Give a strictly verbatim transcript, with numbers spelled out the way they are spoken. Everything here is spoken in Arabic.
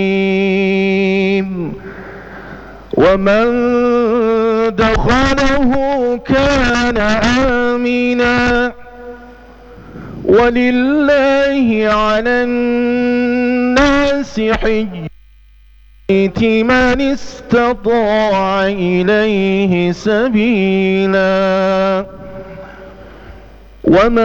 ومن دخله كان آمنا ولله على الناس حج البيت من استطاع إليه سبيلا ومن